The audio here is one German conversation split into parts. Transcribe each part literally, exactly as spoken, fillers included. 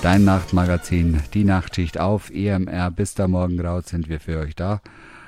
Dein Nachtmagazin, die Nachtschicht auf E M R. Bis da morgen raus sind wir für euch da.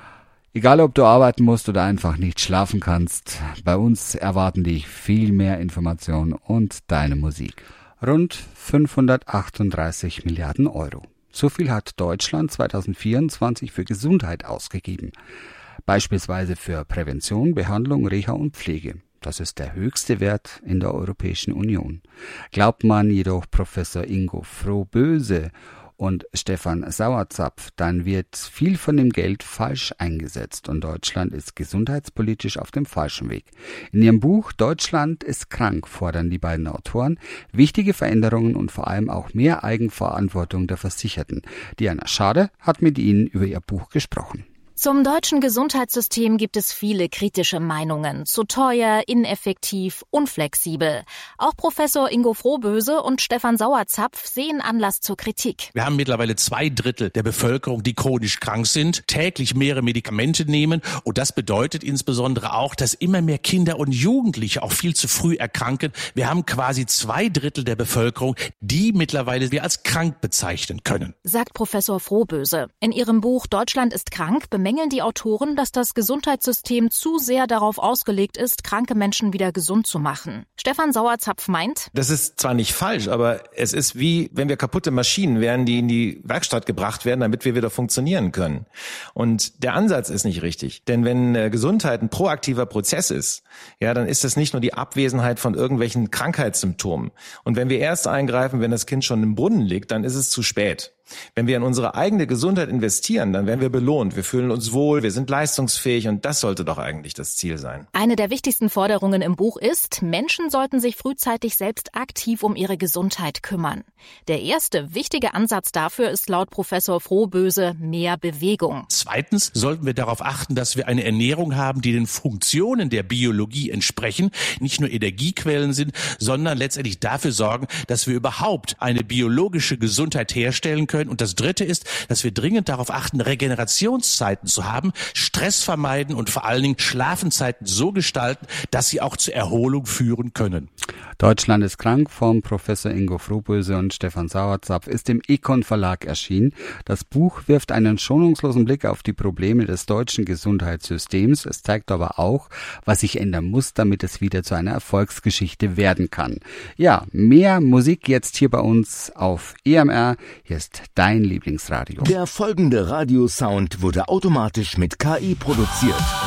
Egal, ob du arbeiten musst oder einfach nicht schlafen kannst, bei uns erwarten dich viel mehr Informationen und deine Musik. Rund fünfhundertachtunddreißig Milliarden Euro. So viel hat Deutschland zweitausendvierundzwanzig für Gesundheit ausgegeben. Beispielsweise für Prävention, Behandlung, Reha und Pflege. Das ist der höchste Wert in der Europäischen Union. Glaubt man jedoch Professor Ingo Frohböse und Stefan Sauerzapf, dann wird viel von dem Geld falsch eingesetzt und Deutschland ist gesundheitspolitisch auf dem falschen Weg. In ihrem Buch Deutschland ist krank fordern die beiden Autoren wichtige Veränderungen und vor allem auch mehr Eigenverantwortung der Versicherten. Diana Schade hat mit ihnen über ihr Buch gesprochen. Zum deutschen Gesundheitssystem gibt es viele kritische Meinungen. Zu teuer, ineffektiv, unflexibel. Auch Professor Ingo Frohböse und Stefan Sauerzapf sehen Anlass zur Kritik. Wir haben mittlerweile zwei Drittel der Bevölkerung, die chronisch krank sind, täglich mehrere Medikamente nehmen. Und das bedeutet insbesondere auch, dass immer mehr Kinder und Jugendliche auch viel zu früh erkranken. Wir haben quasi zwei Drittel der Bevölkerung, die mittlerweile wir als krank bezeichnen können. Sagt Professor Frohböse. In ihrem Buch Deutschland ist krank bemängeln die Autoren, dass das Gesundheitssystem zu sehr darauf ausgelegt ist, kranke Menschen wieder gesund zu machen. Stefan Sauerzapf meint, das ist zwar nicht falsch, aber es ist wie, wenn wir kaputte Maschinen wären, die in die Werkstatt gebracht werden, damit wir wieder funktionieren können. Und der Ansatz ist nicht richtig. Denn wenn äh, Gesundheit ein proaktiver Prozess ist, ja, dann ist das nicht nur die Abwesenheit von irgendwelchen Krankheitssymptomen. Und wenn wir erst eingreifen, wenn das Kind schon im Brunnen liegt, dann ist es zu spät. Wenn wir in unsere eigene Gesundheit investieren, dann werden wir belohnt. Wir fühlen uns wohl, wir sind leistungsfähig und das sollte doch eigentlich das Ziel sein. Eine der wichtigsten Forderungen im Buch ist, Menschen sollten sich frühzeitig selbst aktiv um ihre Gesundheit kümmern. Der erste wichtige Ansatz dafür ist laut Professor Frohböse mehr Bewegung. Zweitens sollten wir darauf achten, dass wir eine Ernährung haben, die den Funktionen der Biologie entsprechen, nicht nur Energiequellen sind, sondern letztendlich dafür sorgen, dass wir überhaupt eine biologische Gesundheit herstellen können. Und das Dritte ist, dass wir dringend darauf achten, Regenerationszeiten zu haben, Stress vermeiden und vor allen Dingen Schlafenszeiten so gestalten, dass sie auch zur Erholung führen können. Deutschland ist krank von Professor Ingo Frohböse und Stefan Sauerzapf ist im Econ Verlag erschienen. Das Buch wirft einen schonungslosen Blick auf die Probleme des deutschen Gesundheitssystems. Es zeigt aber auch, was sich ändern muss, damit es wieder zu einer Erfolgsgeschichte werden kann. Ja, mehr Musik jetzt hier bei uns auf E M R. Hier ist dein Lieblingsradio. Der folgende Radiosound wurde automatisch mit K I produziert.